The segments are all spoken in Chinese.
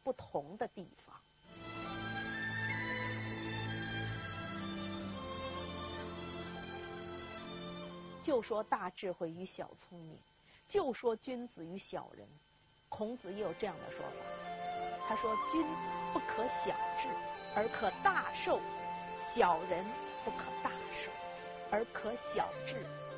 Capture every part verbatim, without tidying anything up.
不同的地方。就说大智慧与小聪明，就说君子与小人，孔子也有这样的说法。他说：“君不可小智，而可大受；小人不可大受，而可小智。”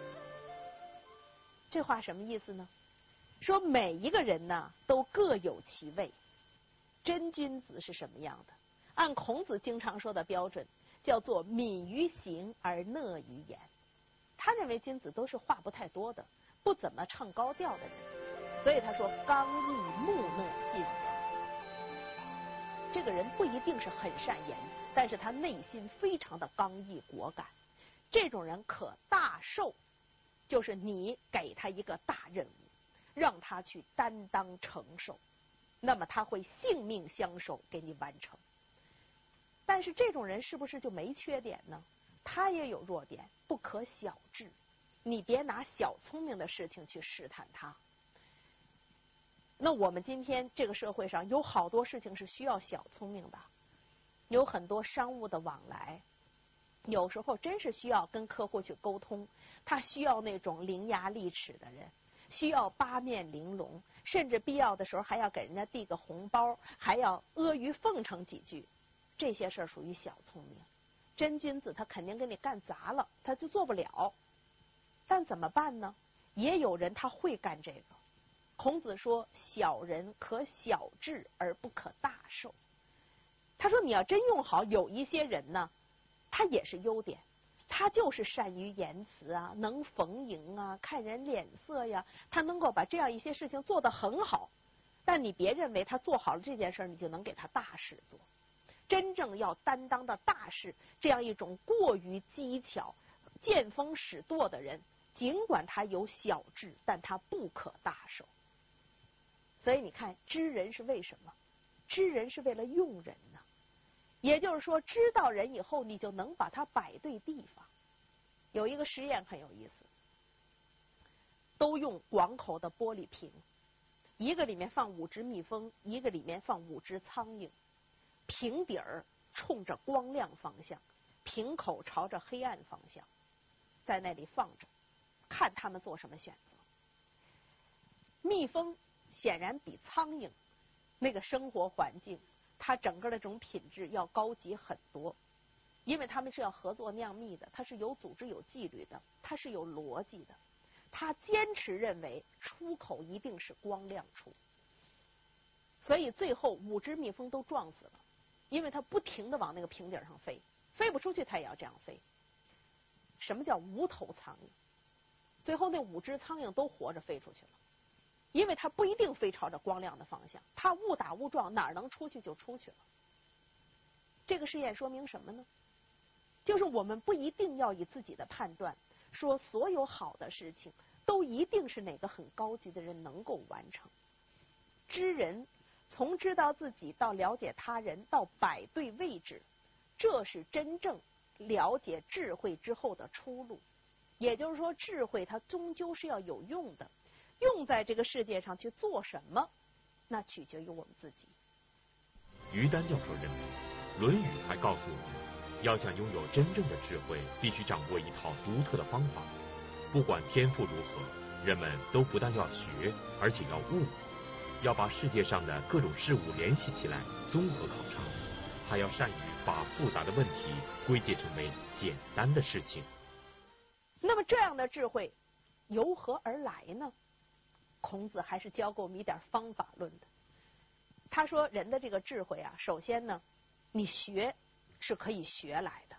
这话什么意思呢？说每一个人呢都各有其位。真君子是什么样的？按孔子经常说的标准，叫做敏于行而讷于言。他认为君子都是话不太多的，不怎么唱高调的人，所以他说刚毅木讷信服。这个人不一定是很善言辞，但是他内心非常的刚毅果敢。这种人可大受，就是你给他一个大任务，让他去担当承受，那么他会性命相守给你完成。但是这种人是不是就没缺点呢？他也有弱点，不可小智。你别拿小聪明的事情去试探他。那我们今天这个社会上有好多事情是需要小聪明的，有很多商务的往来，有时候真是需要跟客户去沟通，他需要那种伶牙俐齿的人，需要八面玲珑，甚至必要的时候还要给人家递个红包，还要阿谀奉承几句。这些事儿属于小聪明。真君子他肯定给你干砸了，他就做不了。但怎么办呢？也有人他会干这个。孔子说：“小人可小智而不可大受。”他说你要真用好，有一些人呢，他也是优点，他就是善于言辞啊，能逢迎啊，看人脸色呀，他能够把这样一些事情做得很好。但你别认为他做好了这件事，你就能给他大事做。真正要担当的大事，这样一种过于机巧、见风使舵的人，尽管他有小智，但他不可大受。所以你看，知人是为什么？知人是为了用人呢。也就是说，知道人以后，你就能把它摆对地方。有一个实验很有意思，都用广口的玻璃瓶，一个里面放五只蜜蜂，一个里面放五只苍蝇。瓶底儿冲着光亮方向，瓶口朝着黑暗方向，在那里放着，看他们做什么选择。蜜蜂显然比苍蝇那个生活环境，它整个的这种品质要高级很多，因为他们是要合作酿蜜的，它是有组织有纪律的，它是有逻辑的，它坚持认为出口一定是光亮处，所以最后五只蜜蜂都撞死了。因为它不停地往那个瓶顶上飞，飞不出去它也要这样飞。什么叫无头苍蝇？最后那五只苍蝇都活着飞出去了，因为它不一定飞朝着光亮的方向，它误打误撞哪儿能出去就出去了。这个实验说明什么呢？就是我们不一定要以自己的判断说所有好的事情都一定是哪个很高级的人能够完成。知人从知道自己到了解他人到摆对位置，这是真正了解智慧之后的出路。也就是说，智慧它终究是要有用的，用在这个世界上去做什么，那取决于我们自己。 于丹教授认为，《论语》还告诉我们，要想拥有真正的智慧，必须掌握一套独特的方法。不管天赋如何，人们都不但要学，而且要悟。要把世界上的各种事物联系起来，综合考察，还要善于把复杂的问题归结成为简单的事情。 那么这样的智慧由何而来呢？孔子还是教给我们一点方法论的。他说人的这个智慧啊，首先呢，你学是可以学来的，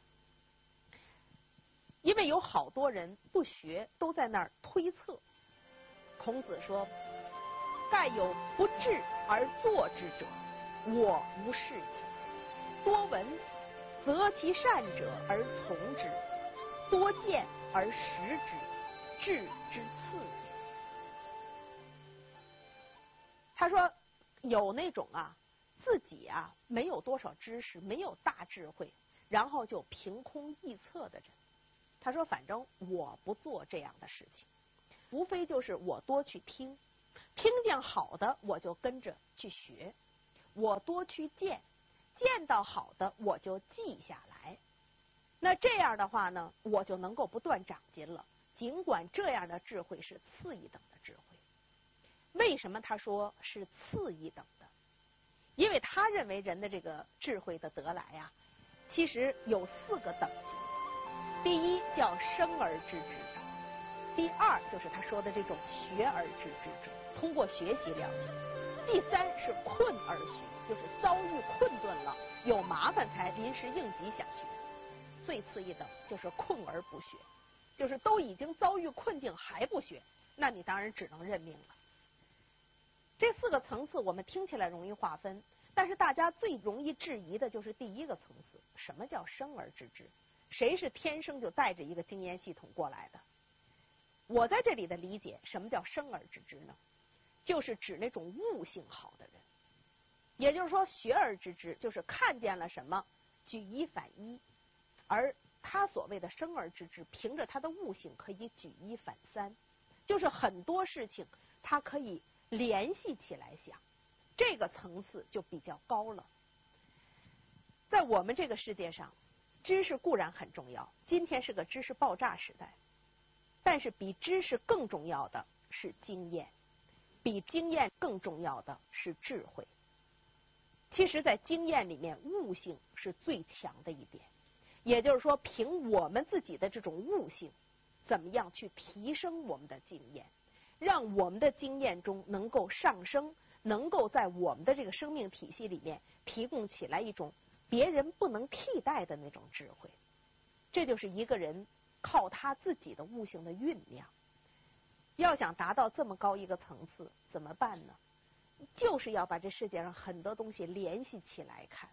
因为有好多人不学，都在那儿推测。孔子说，盖有不智而作之者，我无是也。多闻，择其善者而从之；多见而识之，智之次也。他说，有那种啊，自己啊没有多少知识，没有大智慧，然后就凭空臆测的人。他说，反正我不做这样的事情，无非就是我多去听。听见好的我就跟着去学， 我多去见，见到好的我就记下来。那这样的话呢，我就能够不断长进了。尽管这样的智慧是次一等的智慧。为什么他说是次一等的？因为他认为人的这个智慧的得来呀、啊，其实有四个等级。第一叫生而知之，第二就是他说的这种学而知之者，通过学习了解。第三是困而学，就是遭遇困顿了，有麻烦才临时应急想学。最次一等就是困而不学，就是都已经遭遇困境还不学，那你当然只能认命了。这四个层次我们听起来容易划分，但是大家最容易质疑的就是第一个层次，什么叫生而知之？谁是天生就带着一个经验系统过来的？我在这里的理解，什么叫生而知之呢？就是指那种悟性好的人，也就是说学而知之，就是看见了什么举一反一，而他所谓的生而知之，凭着他的悟性可以举一反三，就是很多事情他可以联系起来想，这个层次就比较高了。在我们这个世界上，知识固然很重要，今天是个知识爆炸时代，但是比知识更重要的是经验，比经验更重要的是智慧。其实在经验里面，悟性是最强的一点，也就是说凭我们自己的这种悟性，怎么样去提升我们的经验，让我们的经验中能够上升，能够在我们的这个生命体系里面提供起来一种别人不能替代的那种智慧。这就是一个人靠他自己的悟性的酝酿。要想达到这么高一个层次，怎么办呢？就是要把这世界上很多东西联系起来看。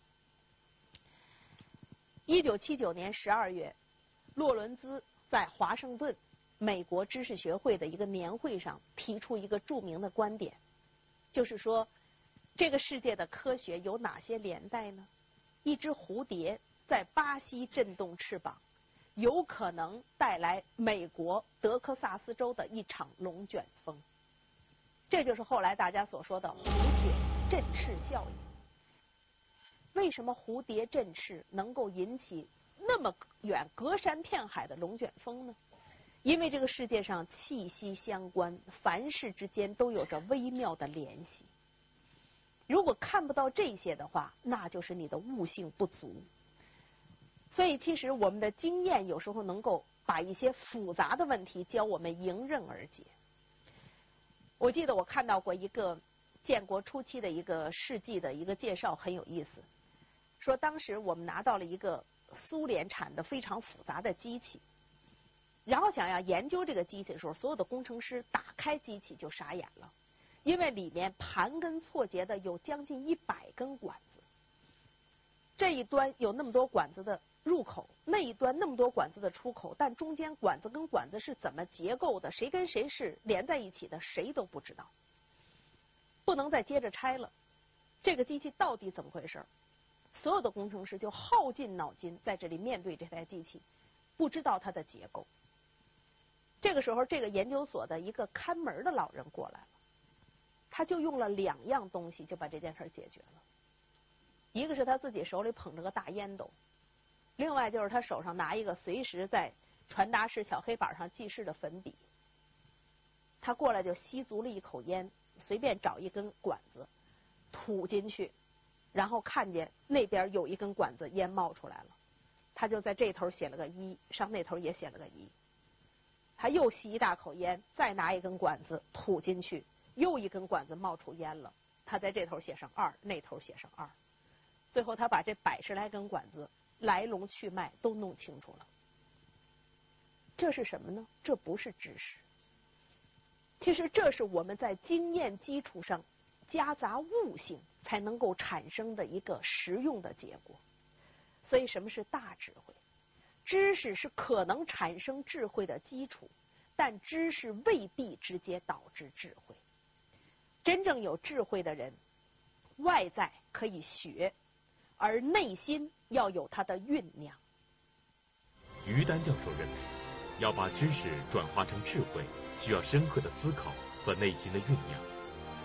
一九七九年十二月，洛伦兹在华盛顿美国知识学会的一个年会上提出一个著名的观点，就是说这个世界的科学有哪些连带呢？一只蝴蝶在巴西震动翅膀，有可能带来美国德克萨斯州的一场龙卷风。这就是后来大家所说的蝴蝶振翅效应。为什么蝴蝶振翅能够引起那么远隔山片海的龙卷风呢？因为这个世界上气息相关，凡事之间都有着微妙的联系。如果看不到这些的话，那就是你的悟性不足。所以其实我们的经验有时候能够把一些复杂的问题教我们迎刃而解。我记得我看到过一个建国初期的一个事迹的一个介绍，很有意思。说当时我们拿到了一个苏联产的非常复杂的机器，然后想要研究这个机器的时候，所有的工程师打开机器就傻眼了，因为里面盘根错节的有将近一百根管子，这一端有那么多管子的入口，那一端那么多管子的出口，但中间管子跟管子是怎么结构的，谁跟谁是连在一起的，谁都不知道。不能再接着拆了，这个机器到底怎么回事？所有的工程师就耗尽脑筋在这里面对这台机器，不知道它的结构。这个时候，这个研究所的一个看门的老人过来了，他就用了两样东西就把这件事解决了。一个是他自己手里捧着个大烟斗，另外就是他手上拿一个随时在传达室小黑板上记事的粉笔。他过来就吸足了一口烟，随便找一根管子吐进去，然后看见那边有一根管子烟冒出来了，他就在这头写了个一，上那头也写了个一。他又吸一大口烟，再拿一根管子吐进去，又一根管子冒出烟了，他在这头写上二，那头写上二。最后他把这百十来根管子来龙去脉都弄清楚了。这是什么呢？这不是知识，其实这是我们在经验基础上夹杂悟性才能够产生的一个实用的结果。所以什么是大智慧？知识是可能产生智慧的基础，但知识未必直接导致智慧。真正有智慧的人，外在可以学，而内心要有它的酝酿。 于丹教授认为，要把知识转化成智慧，需要深刻的思考和内心的酝酿。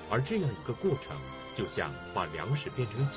而这样一个过程，就像把粮食变成